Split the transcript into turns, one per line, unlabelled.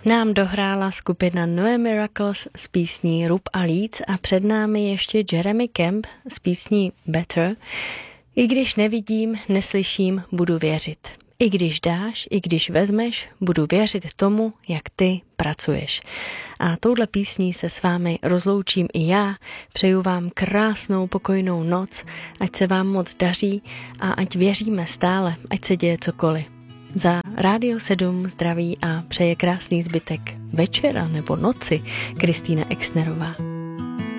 nám dohrála skupina No Miracles s písní Rub a Líc a před námi ještě Jeremy Camp s písní Better. I když nevidím, neslyším, budu věřit. I když dáš, i když vezmeš, budu věřit tomu, jak ty pracuješ. A touhle písní se s vámi rozloučím i já. Přeju vám krásnou, pokojnou noc, ať se vám moc daří a ať věříme stále, ať se děje cokoliv. Za Rádio 7 zdraví a přeje krásný zbytek večera nebo noci Kristýna Exnerová.